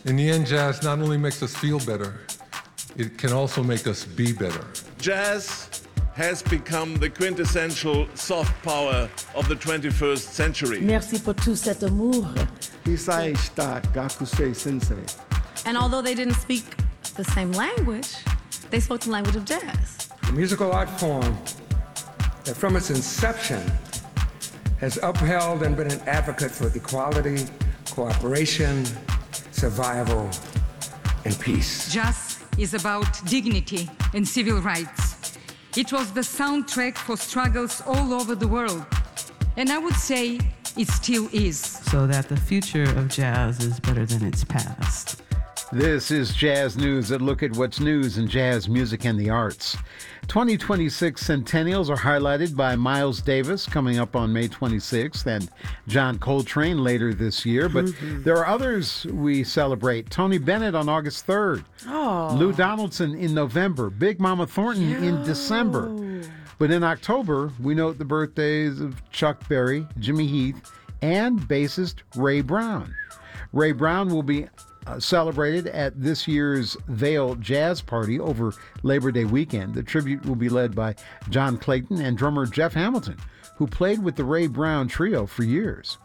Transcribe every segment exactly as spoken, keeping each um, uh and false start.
In the end, jazz not only makes us feel better, it can also make us be better. Jazz has become the quintessential soft power of the twenty-first century. Merci pour tout cet amour. Hisai shita Gakusei Sensei. And although they didn't speak the same language, they spoke the language of jazz. A musical art form that from its inception has upheld and been an advocate for equality, cooperation, survival, and peace. Jazz is about dignity and civil rights. It was the soundtrack for struggles all over the world. And I would say it still is. So that the future of jazz is better than its past. This is Jazz News, a look at what's news in jazz music and the arts. twenty twenty-six centennials are highlighted by Miles Davis coming up on May twenty-sixth and John Coltrane later this year. But mm-hmm. there are others we celebrate. Tony Bennett on August third. Oh. Lou Donaldson in November. Big Mama Thornton Yo. in December. But in October, we note the birthdays of Chuck Berry, Jimmy Heath, and bassist Ray Brown. Ray Brown will be Uh, celebrated at this year's Vail Jazz Party over Labor Day weekend. The tribute will be led by John Clayton and drummer Jeff Hamilton, who played with the Ray Brown Trio for years.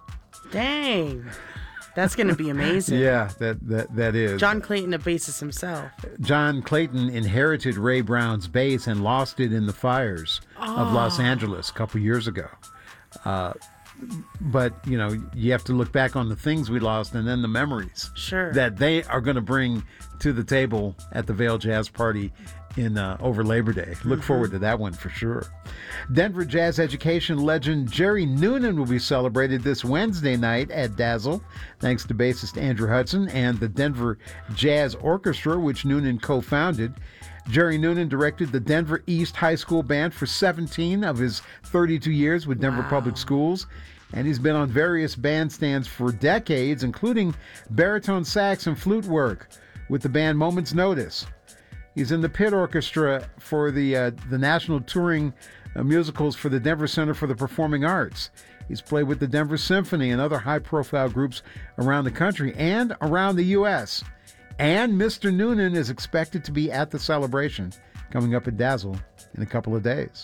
Dang. That's going to be amazing. Yeah, that, that that is. John Clayton, a bassist himself. John Clayton inherited Ray Brown's bass and lost it in the fires oh. of Los Angeles a couple years ago. Uh, But, you know, you have to look back on the things we lost and then the memories sure. that they are going to bring to the table at the Vail Jazz Party in uh, over Labor Day. Look mm-hmm. forward to that one for sure. Denver jazz education legend Jerry Noonan will be celebrated this Wednesday night at Dazzle, thanks to bassist Andrew Hudson and the Denver Jazz Orchestra, which Noonan co-founded. Jerry Noonan directed the Denver East High School Band for seventeen of his thirty-two years with Denver wow. Public Schools, and he's been on various bandstands for decades, including baritone sax and flute work with the band Moment's Notice. He's in the pit orchestra for the uh, the national touring uh, musicals for the Denver Center for the Performing Arts. He's played with the Denver Symphony and other high-profile groups around the country and around the U S And Mister Noonan is expected to be at the celebration coming up at Dazzle in a couple of days.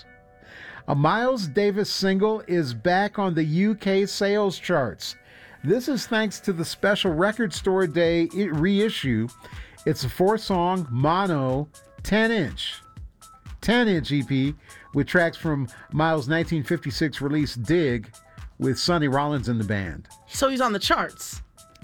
A Miles Davis single is back on the U K sales charts. This is thanks to the special Record Store Day reissue. It's a four-song, mono, ten-inch, ten-inch E P with tracks from Miles' nineteen fifty-six release Dig with Sonny Rollins in the band. So he's on the charts.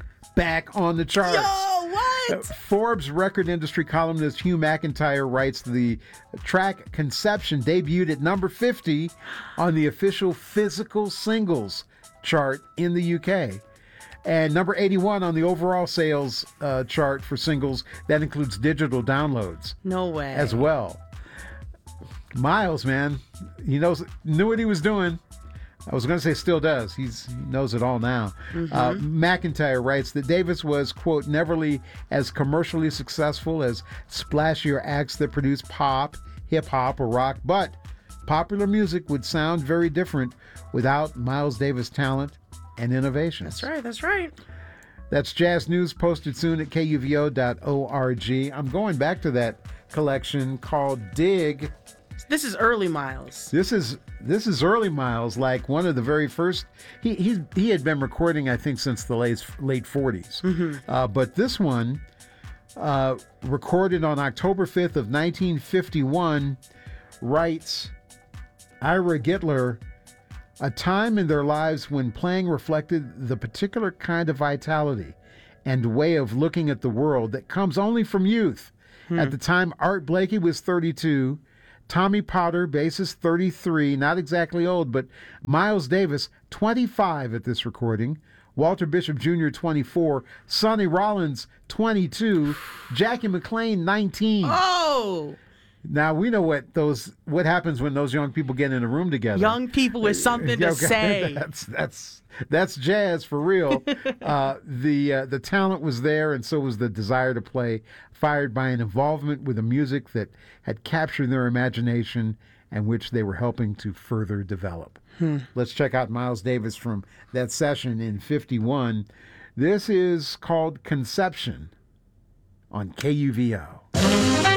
Back on the charts. Yo, what? Uh, Forbes record industry columnist Hugh McIntyre writes the track Conception debuted at number fifty on the official physical singles chart in the U K. And number eighty-one on the overall sales uh, chart for singles. That includes digital downloads. No way. As well. Miles, man, he knows, knew what he was doing. I was going to say still does. He's, he knows it all now. Mm-hmm. Uh, McIntyre writes that Davis was, quote, neverly as commercially successful as splashier acts that produce pop, hip-hop, or rock, but popular music would sound very different without Miles Davis' talent and innovation. That's right, that's right. That's Jazz News, posted soon at K U V O dot org. I'm going back to that collection called Dig. This is early Miles. This is this is early Miles, like one of the very first. He he he had been recording, I think, since the late late forties. Mm-hmm. Uh, but this one, uh, recorded on October fifth of nineteen fifty-one, writes Ira Gittler, a time in their lives when playing reflected the particular kind of vitality and way of looking at the world that comes only from youth. Hmm. At the time, Art Blakey was thirty-two. Tommy Potter, bassist, thirty-three, not exactly old, but Miles Davis, twenty-five at this recording. Walter Bishop Junior, twenty-four. Sonny Rollins, twenty-two. Jackie McLean, nineteen. Oh! Now, we know what those what happens when those young people get in a room together. Young people with something to okay, say. That's that's that's jazz for real. uh, the uh, the talent was there, and so was the desire to play, fired by an involvement with the music that had captured their imagination and which they were helping to further develop. Hmm. Let's check out Miles Davis from that session in fifty-one. This is called Conception. on K U V O.